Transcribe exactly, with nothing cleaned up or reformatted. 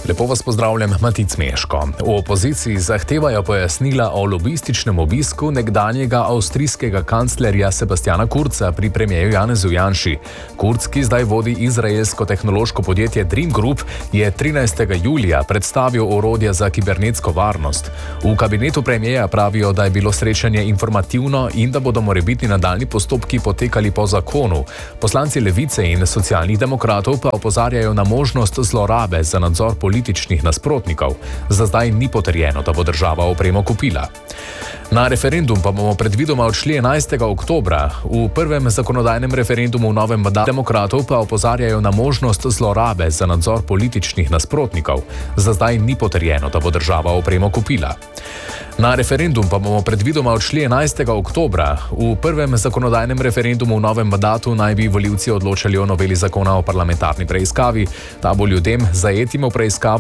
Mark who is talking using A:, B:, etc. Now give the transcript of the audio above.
A: Lepo vas pozdravljam, Matic Meško. V opoziciji zahtevajo pojasnila o lobističnem obisku nekdanjega avstrijskega kanclerja Sebastiana Kurza pri premierju Janezu Janši. Kurz, ki zdaj vodi izraelsko tehnološko podjetje Dream Group, je trinajstega julija predstavil orodja za kibernetsko varnost. V kabinetu premierja pravijo, da je bilo srečanje informativno in da bodo morebitni nadaljnji postopki potekali po zakonu. Poslanci Levice in Socialnih demokratov pa opozarjajo na možnost zlorabe za nadzor politike političnih nasprotnikov. Za zdaj ni potrjeno, da bo država opremo kupila. Na referendum pa bomo predvidoma odšli enajstega oktobra. V prvem zakonodajnem referendumu v novem mandatu demokratov pa opozarjajo na možnost zlorabe za nadzor političnih nasprotnikov. Za zdaj ni potrjeno, da bo država opremo kupila. Na referendum pa bomo predvidoma odšli enajstega oktobra. V prvem zakonodajnem referendumu v novem mandatu naj bi volivci odločali o noveli zakona o parlamentarni preiskavi. Ta bo ljudem zajetim v preiskavi